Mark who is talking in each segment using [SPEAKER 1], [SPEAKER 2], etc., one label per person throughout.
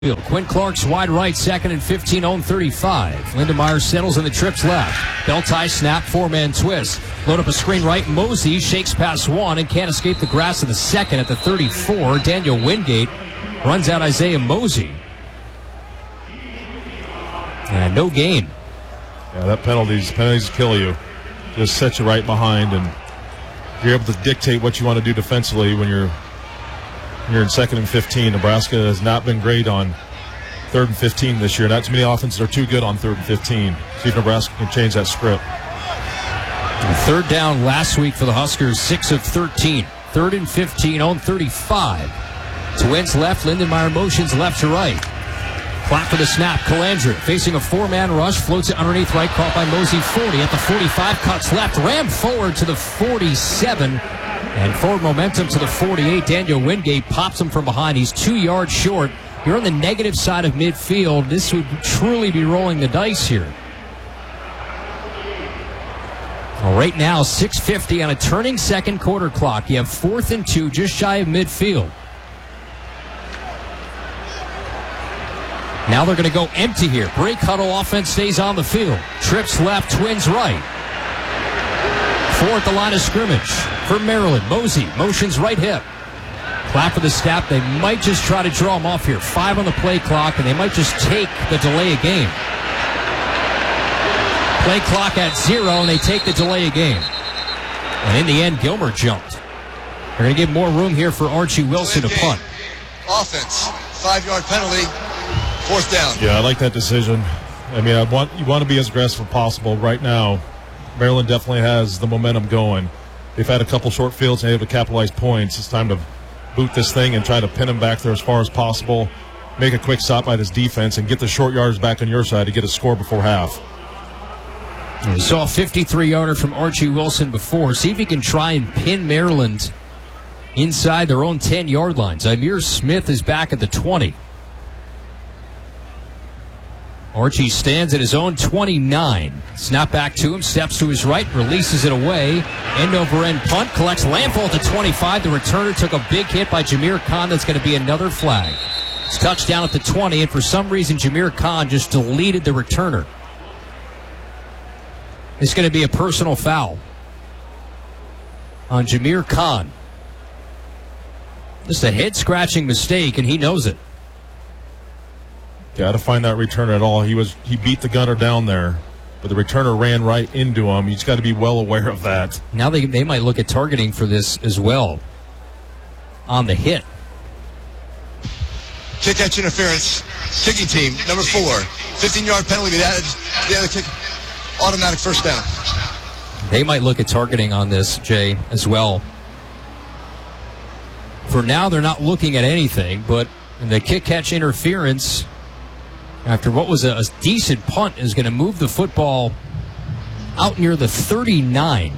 [SPEAKER 1] Quinn Clark's wide right, 2nd and 15, own 35. Lindenmeyer settles in the trips left. Bell tie snap, four-man twist. Load up a screen right. Mosey shakes past one and can't escape the grass of the second at the 34. Daniel Wingate runs out Isaiah Mosey. And no gain.
[SPEAKER 2] Yeah, that penalties kill you. Just set you right behind, and you're able to dictate what you want to do defensively when you're in 2nd and 15. Nebraska has not been great on 3rd and 15 this year. Not too many offenses are too good on 3rd and 15. See if Nebraska can change that script.
[SPEAKER 1] Third down last week for the Huskers, 6 of 13. 3rd and 15, on 35. Twins left, Lindenmeyer motions left to right. Clap for the snap, Calandra facing a four-man rush, floats it underneath right, caught by Mosey 40 at the 45, cuts left, rammed forward to the 47, and forward momentum to the 48. Daniel Wingate pops him from behind. He's 2 yards short. You're on the negative side of midfield. This would truly be rolling the dice here. Well, right now, 6:50 on a turning second quarter clock. You have 4th and 2, just shy of midfield. Now they're going to go empty here. Break huddle offense stays on the field. Trips left, Twins right. 4 at the line of scrimmage for Maryland. Mosey motions right hip. Clap for the snap. They might just try to draw him off here. 5 on the play clock, and they might just take the delay of game. Play clock at 0, and they take the delay of game. And in the end, Gilmer jumped. They're going to give more room here for Archie Wilson to punt.
[SPEAKER 3] Offense, 5-yard penalty, 4th down.
[SPEAKER 2] Yeah, I like that decision. I mean, you want to be as aggressive as possible right now. Maryland definitely has the momentum going. They've had a couple short fields and able to capitalize points. It's time to boot this thing and try to pin them back there as far as possible. Make a quick stop by this defense and get the short yards back on your side to get a score before half.
[SPEAKER 1] We saw a 53-yarder from Archie Wilson before. See if he can try and pin Maryland inside their own 10-yard line. Zymeer Smith is back at the 20. Archie stands at his own 29. Snap back to him, steps to his right, releases it away. End-over-end punt, collects landfall to 25. The returner took a big hit by Jameer Khan. That's going to be another flag. It's touchdown at the 20, and for some reason, Jameer Khan just deleted the returner. It's going to be a personal foul on Jameer Khan. Just a head-scratching mistake, and he knows it.
[SPEAKER 2] Got to find that returner at all. He beat the gunner down there, but the returner ran right into him. He's got to be well aware of that.
[SPEAKER 1] Now they might look at targeting for this as well on the hit.
[SPEAKER 3] Kick catch interference. Kicking team, number 4. 15-yard penalty. The other kick, automatic 1st down.
[SPEAKER 1] They might look at targeting on this, Jay, as well. For now, they're not looking at anything, but the kick catch interference after what was a decent punt is going to move the football out near the 39.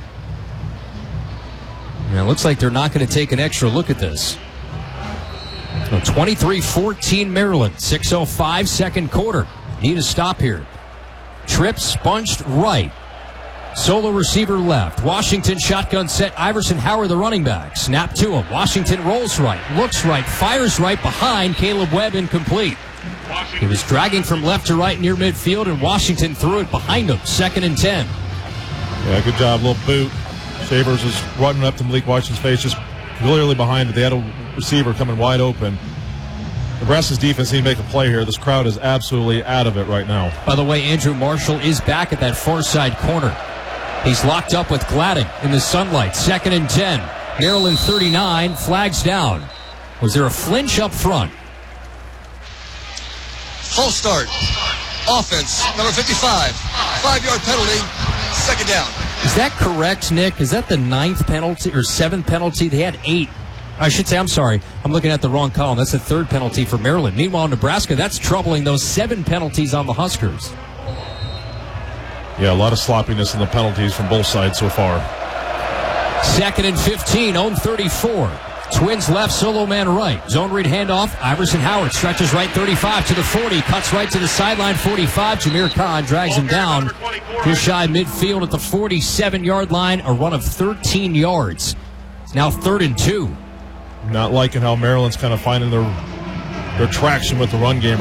[SPEAKER 1] And it looks like they're not going to take an extra look at this. So 23-14 Maryland, 6:05 second quarter. Need a stop here. Trips bunched right. Solo receiver left. Washington shotgun set. Iverson Howard the running back. Snap to him. Washington rolls right. Looks right. Fires right behind. Caleb Webb incomplete. He was dragging from left to right near midfield, and Washington threw it behind him. 2nd and 10.
[SPEAKER 2] Yeah, good job. Little boot. Shavers is running up to Malik Washington's face, just clearly behind it. They had a receiver coming wide open. Nebraska's defense need to make a play here. This crowd is absolutely out of it right now.
[SPEAKER 1] By the way, Andrew Marshall is back at that far side corner. He's locked up with Gladding in the sunlight. 2nd and 10. Maryland 39. Flags down. Was there a flinch up front?
[SPEAKER 3] Full start. Offense, number 55. 5-yard penalty. 2nd down.
[SPEAKER 1] Is that correct, Nick? Is that the 9th penalty or 7th penalty? They had 8. I should say, I'm sorry. I'm looking at the wrong column. That's the 3rd penalty for Maryland. Meanwhile, Nebraska, that's troubling those 7 penalties on the Huskers.
[SPEAKER 2] Yeah, a lot of sloppiness in the penalties from both sides so far.
[SPEAKER 1] 2nd and 15, own 34. Twins left, solo man right. Zone read handoff. Iverson Howard stretches right 35 to the 40. Cuts right to the sideline 45. Jameer Khan drags him down just shy midfield at the 47-yard line. A run of 13 yards. It's now 3rd and 2.
[SPEAKER 2] Not liking how Maryland's kind of finding their their traction with the run game